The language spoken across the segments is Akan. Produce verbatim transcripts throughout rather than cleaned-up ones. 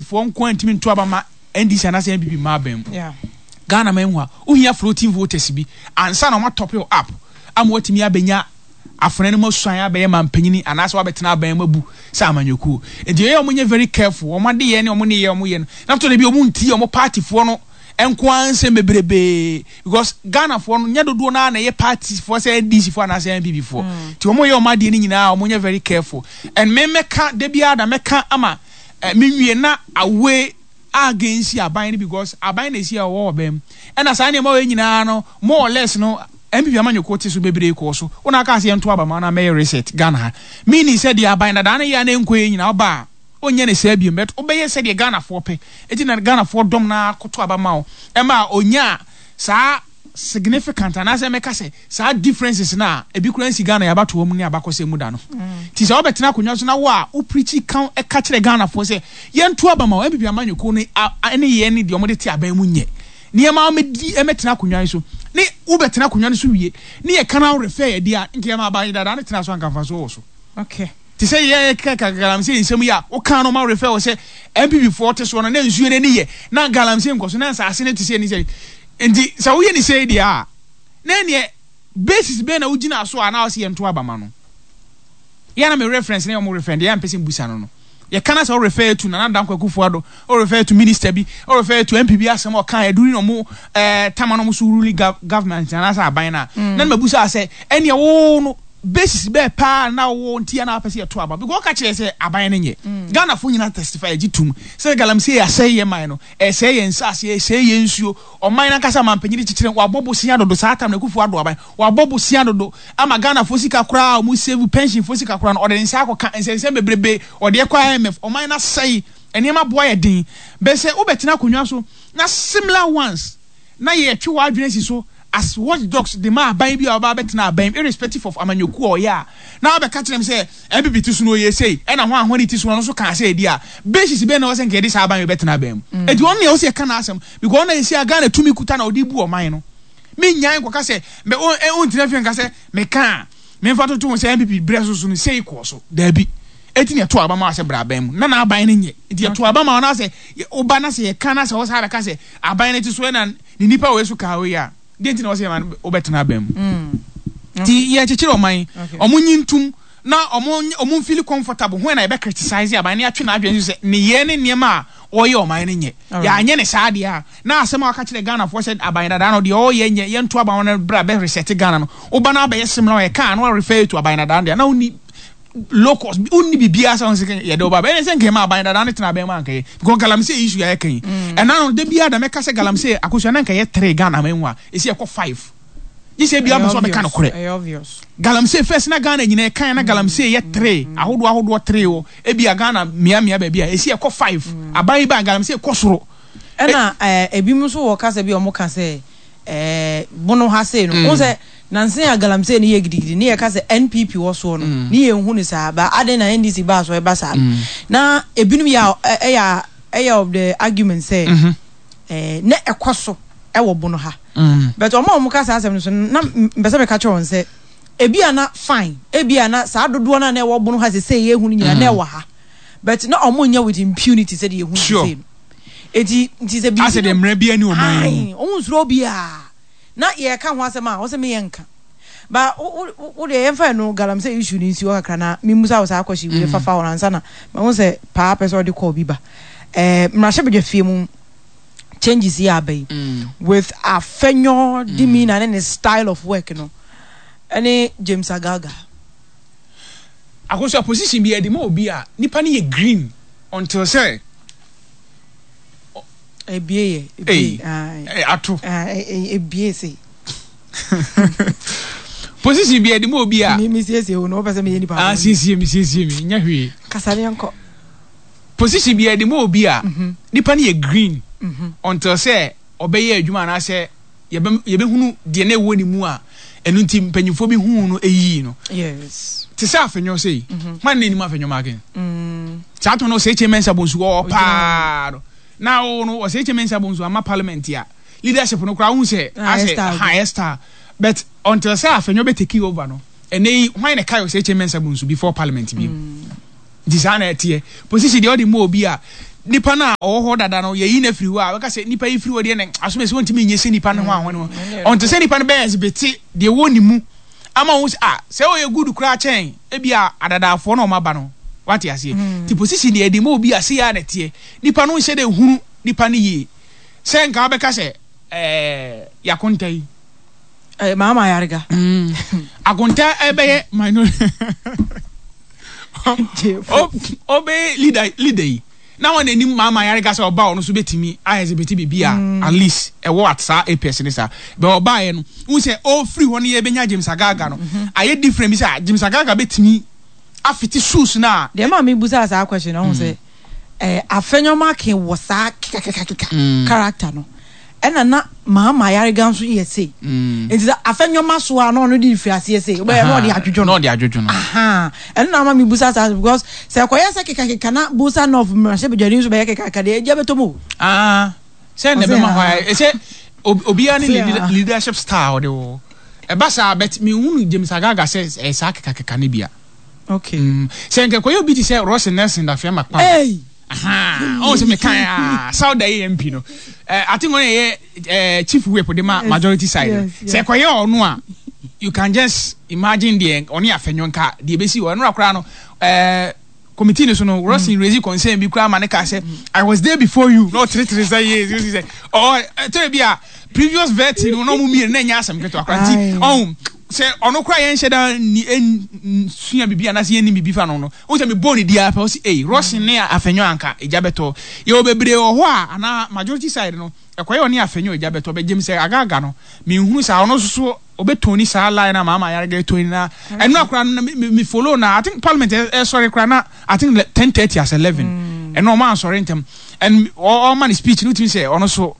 for nko antimi nto abama N D C na say N P P ma bam yeah Ghana menwa uhia floating voters bi ansa na ma top you up am watimi abenya afrene mo swan abaye mampanyini anasa wabetena aban mabu sa amanyoku enti ye omunye very careful omade ye ne omune ye omuye no nafto ne bi omunti omo party fo no enko anse mebrebe because Ghana fo no nyadodo na na ye party fo say D C fo na say N P P fo ti omo ye omade ni nyina omunye very careful and me meka de bia da meka ama menwie na awe against aban because aban na esi awo obem and as anya ma nyina no more or less no M P P amanyoko te so bebre ko so una ka se ento abama na may reset Ghana meaning said the aban na dan ya na enko nyina oba onye ne se biem bet obeye said the Ghana for pe eti na Ghana for dom na koto abama o e ma onya sa significant and as make say sa differences na e bi kura nsi Ghana ya bato mu ne abakose mu da no ti se obetena konwa so na wo a o preach kan e ka kire Ghana for say ye ento abama o M P P amanyoko ni ene ye ni de omode ti aban mu nye ni ma amedi emetena konwa so ni ubetena kunwa so wie ni ye kana refer ye dia nke ma ba yida na tena so ankafa so so okay ti say ye ka ka galamse nsem ya o kan no ma refer o say M P P forty so no na nsuo ne ye na galamse nkoso na nsase ne ti say ni say ndi sa wo ye ni say dia na ne basis be na ugina so ana o say ento abama no ya na me reference ne o mo refer dia mpese mbusa no no ye kana so refer to na Nana Kwaku Ado or refer to minister bi or refer to M P B asem o kan eduri no mo eh tamano mo so ruling government na sa aban na na mabusa say ene wo no basis be pa na wo ntia na apese to aba because ka kire say aban ne nye Ghana fo nyina testify agitum say galamse ya say ye man no e say ye nsase e say ye nsuo o man na kasa mampanyiri kikire wa bobo sia dodo sa atam na Kufu Ado aban wa bobo sia dodo ama Ghana fo sika kra mu save pension fo sika kra no o de nsa akoka nsense bebrebe o de kwa I M F o man na say enema boy edin be say obetena konwa so na similar ones na ye twi wa adwene si so as watchdogs the ma ban bi oba betena ban irrespective of amanyoku o ya na be catch them say M P P tisu no ye say e na ho ahoni tisu no so kan say dia basis be na o say nke dey sa ban betena ban e di on na o say kan asem because na ye say Ghana tumi kuta na odi bu o man no me nyan kwa ka say me o ntina fi nka say me kan me fa to to say M P P breso so no say ko so da bi eti ne to abama ase bra ban mu na na aban ne nye eti to abama na say oba na say kan na say o say be ka say aban ne tisu na ni nipa we so ka we ya denti na wose man obetena bam mm ti ye chechire oman omunyintum na omun omun feel comfortable when I be criticize aban na atwe na adwen so ne ye ne niema oye oman ne nye ya anye ne saade a na asema aka kire Ghana for said aban da na de oye nye ye nto aban na bra be reset Ghana no oba na be yesim na ye kan no refer to aban da na uni locals uni bibia sa onse ye de oba be se nke ma aban da na tena ben ma nke because galamse issue ya kan and now de bia da meka se galamse akosua na nka ye three Ghana menwa esi e ko five yi se bia so be kan kore obvious galamse first na Ghana nyina kan na galamse ye three ahodo ahodo three o e bia Ghana mia mia ba bia esi e ko five aban ba galamse ko soro ena eh ebi mu so wo ka se bia o mo ka se eh bono ha se no o se nanse ya galamse ni ye gidigidi ni ye ka se N P P wo so no ni ye hu ni sa ba ade na N D C ba so e ba sa na ebinum ya e ya e ya of the argument say eh na ekoso e wo bono ha but o ma o mo ka sa asem so na mbese be ka che won say ebi ana fine ebi ana sa dodo na na e wo bono ha se say ye hu ni nyina na e wo ha but na o mo nya with impunity say ye hu ni say eti nti se bi ase de mra bi ani o man o nsuro bia na ye ka ho asema o se me yenka ba o de yenfa no galamse issue ni nsi o kakra na mimusa o sa akwashi we fafa o ansa na ma ho se pa person de call bi ba eh mrahye be fie mu changes here by with a fenyo demeanor and his style of work no any James Agaga akoso position bi e de ma obi a nipa ne ye green until say ebie ebie eh ato eh ebie say position bi e de ma obi a mi mi siesie o no pese me ye nipa ah siesie mi siesie mi nya hwe kasale enko position bi e de ma obi a nipa ne ye green until say obeye adwuma na say ye be hunu de na ewo ni mu a enu nti mpanyifo bi hu no eyi no yes ti sa afenyo sei man na ni ma afenyo magen mm cha to no say chemensa bonsu o pa na o no o say chemensa bonsu ama parliament ya leadership no kra hu say as a highest star but until say afenyo be take over no ene why na kai o say chemensa bonsu before parliament bi di sana etie position de o di mo obi a nipa na owo dada no ye yi na free wa we ka say nipa yi free wo de ne asome se wontimi nyese nipa no ho ahon no on to say nipa no be exhibit de woni mu ama wo ah say o ye good kura chen e bia adadafo na o maba no what you say the position de edi mo obi ase ya na tie nipa no hye de hunu nipa no yi say nka be ka say eh yakonta yi eh mama yarga mm akonta e be minor obe leader leader yi na one nim mama yarga say oba ono so betimi a exhibit bibia at least e what sa a person sa be oba ye no won say o free one ye benya James Agaga no aye different bi say James Agaga betimi afiti shoes na de ma me busa asa question no say eh afenyoma ke wosa character no ena na mama yarga nso ye say enti afenyoma so a no no di fiase say we no de adwodwo no de adwodwo no aha ena ma me busa asa because say koyesa ke ke kana busa no of mrashe bejani so be ke ka de je betomo ah say na be ma ho say obia ni leadership style de wo e ba sa bet me hunu James Agaga say e sa ke ka ka ne bia. Okay. Mm. Say nke koyo bi ti say Ross Nelson da fia makpa. Hey. Aha. Oh say me kan ah Saudi A M P no. Eh I think one eh chief whip de ma majority side. Yes, yes. Say koyo onu a you can just imagine the oni afenyo nka de be si onu akra no eh committee no so no Ross mm. raise concern bi kra ma ne ka say I was there before you. No three three say yes you say oh tell be a previous vetting no mu mi na nya asem keto akra ti. Oh say ono kra yen sheda ni sua bibia na se yen ni bibi fa no no o say me boni dia pa o say eh Ross ne afenyo anka ejabeto ye obebre o ho a ana majority side no ekoye oni afenyo ejabeto be James Agaga no me hunu sa ono so obetoni sa line na mama yarga toni na eno akra me follow na I think parliament eh sorry kra na I think ten thirty as eleven eno man sorry ntem and all man speech no tin say ono so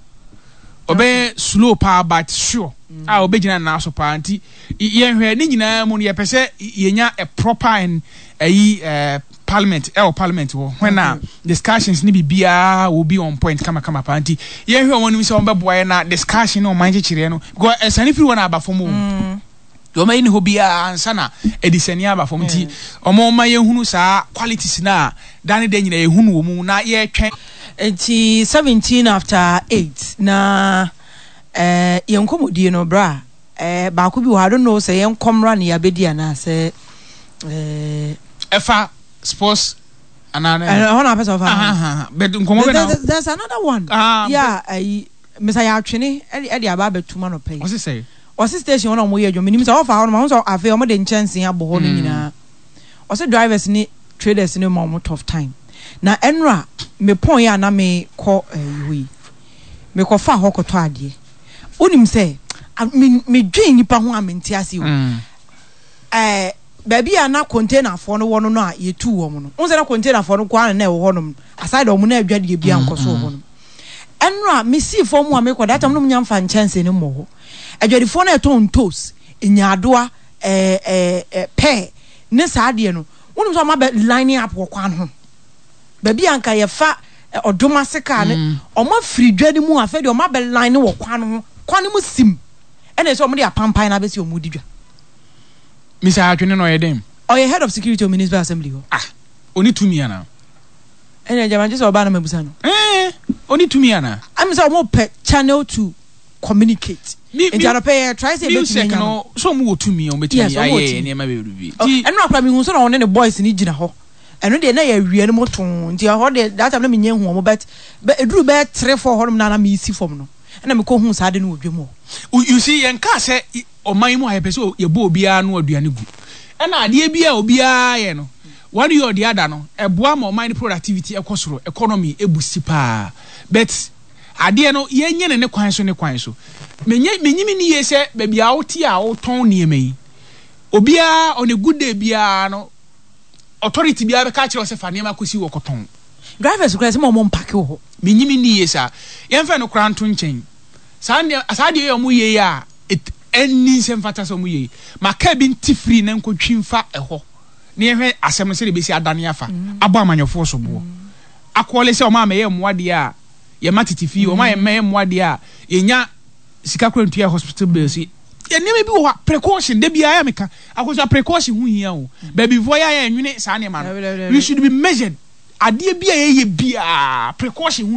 obe slow pa but sure ah obe gina na so pa anti ye hwe ni nyina mu ye pese yenya a proper and ayi uh, parliament eh parliament wo when na discussions ni bibia will be on point kama kama pa anti ye hwe wonu se on be boy na discussion no man chire no go esani free one aba fom o do ma ni hobia ansa na edisani aba fom ti omo ma ye hunu sa qualities na dane de nyina ye hunu wo mu na ye twen enti seventeen after eight na eh yenkomodie no bra eh ba ko bi wo I don't know say yenkomra ne ya bedi ana say eh efa sports anana eh ho na person of ah but nkomo be na there's another one uh, yeah I Mister Yatwene e de aba betuma no pay what say say o station na mo ye adwo minim say ofa ho no so afi o mo de nchanse abo ho no nyina o say drivers ni traders ni mo tough time na enra me pon ya na me ko ewi me ko fa ho koto ade unim say me me dwen nipa ho amenti ase o eh baby ana container fo no wono no a yetu wo mo no unse na container fo no kwa na e wo ho no aside o mo na adwade bia nkoso ho no enra me si fo mo a me ko data mo nya mfa nchanse ni mo ho adwade fo na eton toast enyadoa eh eh pe ne sa ade no unim so ma line up wo kwa no baby anka ye fa odoma seka ne oma free dwade mu afa de oma be line wo kwa no kwa ne mu sim ene so omo de apampan na be si omu didwa Mister Atwene no yedem o ye head of security of municipal assembly ho ah oni tumi ana ene jama je so oba na mabusa no eh oni tumi ana am say omo pe channel to communicate e jara pe try say betumi no so omo wotumi o betumi aye ne ma be rubi ti eno akra mi hu so na one ne boys ni gina ho eno de na ya wie no moton nti ho de that time na me nyen hu omo bet eduru be three four ho na na me isi fom no ena me ko hu sa de no odwemo you see yen ka say oman mu ayepe so ye bo obia no aduane gu ena ade bia obia ye no one year the other no eboa ma oman productivity ekosoro economy ebusi pa but ade no ye nye ne kwan so ne kwan so menye menyimi ni ye se ba bia woti a woton ne mai obia on a good day bia no authority bia be ka kire se fa ne ma kosi wo koton drivers kura se mo mo mpake wo menyimi ni ye sa ye mfa no kran to nchen sa ne asade ye mo ye ya eni sem fata so mu ye maka bi ntifri na nkotwimfa eho ne hwe asem se de besi adane afa abo amanyofo so bo akole se o ma me ye moade a ye matitifi o ma ye me moade a ye nya sika kwantua hospital bills ye ne bi wo precaution de bia ya meka akoso precaution hu hia o ba before ya ya nwene sa ne ma no we should be measured adeɛ bi a yɛyɛ bia precaution